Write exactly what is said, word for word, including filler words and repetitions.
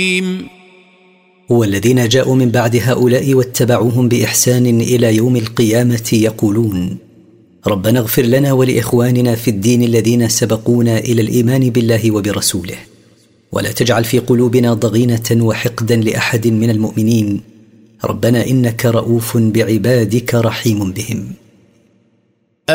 والذين جاءوا من بعد هؤلاء واتبعوهم بإحسان إلى يوم القيامة يقولون: ربنا اغفر لنا ولإخواننا في الدين الذين سبقونا إلى الإيمان بالله وبرسوله، ولا تجعل في قلوبنا ضغينة وحقدا لأحد من المؤمنين، ربنا إنك رؤوف بعبادك رحيم بهم.